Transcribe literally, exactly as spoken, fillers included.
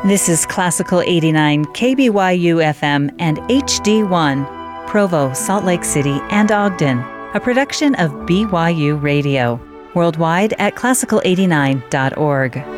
This is Classical eighty-nine K B Y U F M and H D one, Provo, Salt Lake City, and Ogden, a production of B Y U Radio, worldwide at classical eighty-nine dot org.